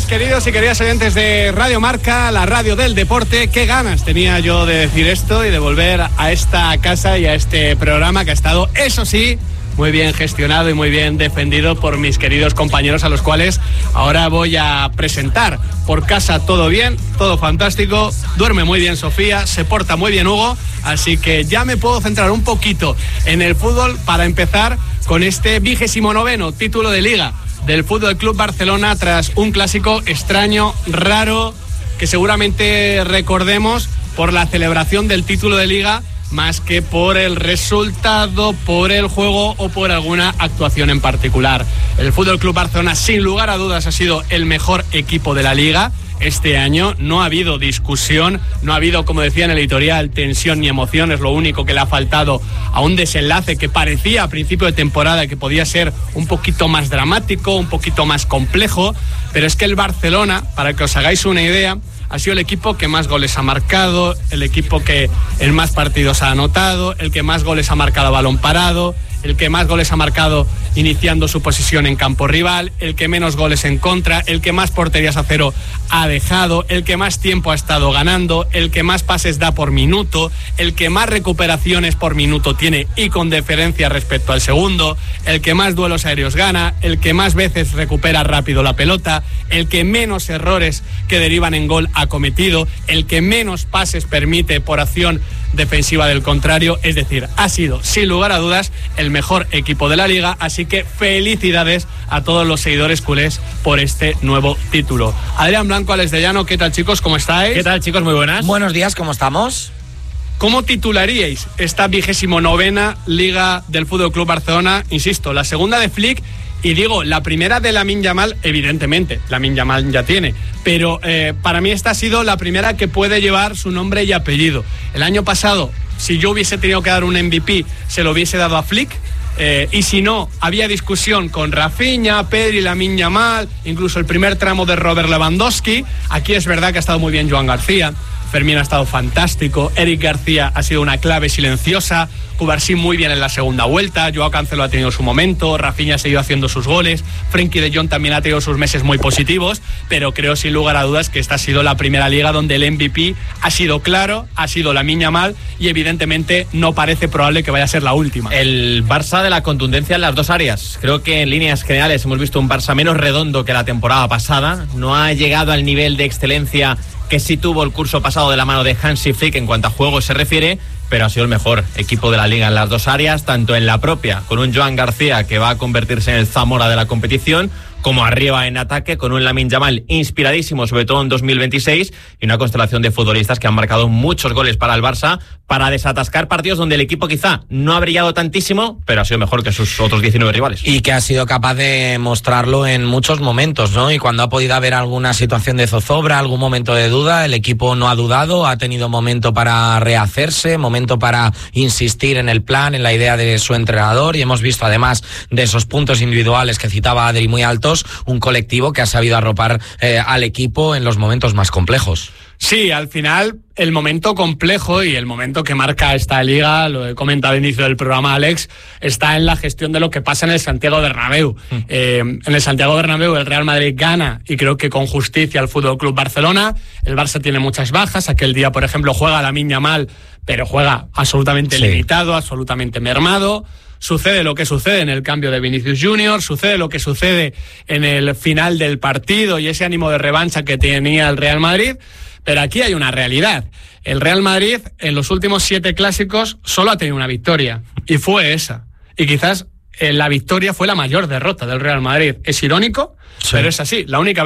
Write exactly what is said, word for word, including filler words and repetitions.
días, queridos y queridas oyentes de Radio Marca, la radio del deporte. Qué ganas tenía yo de decir esto y de volver a esta casa y a este programa que ha estado, eso sí, muy bien gestionado y muy bien defendido por mis queridos compañeros, a los cuales ahora voy a presentar. Por casa todo bien, todo fantástico, duerme muy bien Sofía, se porta muy bien Hugo, así que ya me puedo centrar un poquito en el fútbol para empezar con este vigésimo noveno título de Liga del Fútbol Club Barcelona, tras un clásico extraño, raro, que seguramente recordemos por la celebración del título de Liga, más que por el resultado, por el juego o por alguna actuación en particular. El Fútbol Club Barcelona, sin lugar a dudas, ha sido el mejor equipo de la Liga este año. No ha habido discusión, no ha habido, como decía en el editorial, tensión ni emoción. Es lo único que le ha faltado a un desenlace que parecía a principio de temporada que podía ser un poquito más dramático, un poquito más complejo, pero es que el Barcelona, para que os hagáis una idea, ha sido el equipo que más goles ha marcado, el equipo que en más partidos ha anotado, el que más goles ha marcado a balón parado, el que más goles ha marcado iniciando su posición en campo rival, el que menos goles en contra, el que más porterías a cero ha dejado, el que más tiempo ha estado ganando, el que más pases da por minuto, el que más recuperaciones por minuto tiene y con deferencia respecto al segundo, el que más duelos aéreos gana, el que más veces recupera rápido la pelota, el que menos errores que derivan en gol ha cometido, el que menos pases permite por acción defensiva del contrario. Es decir, ha sido sin lugar a dudas el mejor equipo de la Liga, así que felicidades a todos los seguidores culés por este nuevo título. Adrián Blanco, Alex de Llano, ¿qué tal, chicos? ¿Cómo estáis? ¿Qué tal, chicos? Muy buenas. Buenos días, ¿cómo estamos? ¿Cómo titularíais esta vigésimo novena Liga del Fútbol Club Barcelona? Insisto, la segunda de Flick. Y digo, la primera de Lamine Yamal, evidentemente, Lamine Yamal ya tiene, pero eh, para mí esta ha sido la primera que puede llevar su nombre y apellido. El año pasado, si yo hubiese tenido que dar un M V P, se lo hubiese dado a Flick, eh, y si no, había discusión con Rafinha, Pedri, Lamine Yamal, incluso el primer tramo de Robert Lewandowski. Aquí es verdad que ha estado muy bien Joan García, Fermín ha estado fantástico, Eric García ha sido una clave silenciosa, Cubarsí muy bien en la segunda vuelta, Joao Cancelo ha tenido su momento, Rafinha ha seguido haciendo sus goles, Frenkie de Jong también ha tenido sus meses muy positivos, pero creo sin lugar a dudas que esta ha sido la primera liga donde el M V P ha sido claro, ha sido Lamine Yamal, y evidentemente no parece probable que vaya a ser la última. El Barça de la contundencia en las dos áreas. Creo que en líneas generales hemos visto un Barça menos redondo que la temporada pasada, no ha llegado al nivel de excelencia que sí tuvo el curso pasado de la mano de Hansi Flick en cuanto a juego se refiere, pero ha sido el mejor equipo de la Liga en las dos áreas, tanto en la propia, con un Joan García que va a convertirse en el Zamora de la competición, como arriba en ataque, con un Lamine Yamal inspiradísimo, sobre todo en dos mil veintiséis, y una constelación de futbolistas que han marcado muchos goles para el Barça, para desatascar partidos donde el equipo quizá no ha brillado tantísimo, pero ha sido mejor que sus otros diecinueve rivales. Y que ha sido capaz de mostrarlo en muchos momentos, ¿no? Y cuando ha podido haber alguna situación de zozobra, algún momento de duda, el equipo no ha dudado, ha tenido momento para rehacerse, momento para insistir en el plan, en la idea de su entrenador, y hemos visto además de esos puntos individuales que citaba Adri muy altos, un colectivo que ha sabido arropar eh, al equipo en los momentos más complejos. Sí, al final el momento complejo y el momento que marca esta liga, lo he comentado al inicio del programa, Alex, está en la gestión de lo que pasa en el Santiago Bernabéu. Mm. Eh, en el Santiago Bernabéu el Real Madrid gana, y creo que con justicia, al Fútbol Club Barcelona. El Barça tiene muchas bajas. Aquel día, por ejemplo, juega Lamine Yamal, pero juega absolutamente sí. limitado, absolutamente mermado. Sucede lo que sucede en el cambio de Vinicius Junior, sucede lo que sucede en el final del partido y ese ánimo de revancha que tenía el Real Madrid. Pero aquí hay una realidad. El Real Madrid en los últimos siete clásicos solo ha tenido una victoria, y fue esa. Y quizás eh, la victoria fue la mayor derrota del Real Madrid. Es irónico, sí. pero es así. La única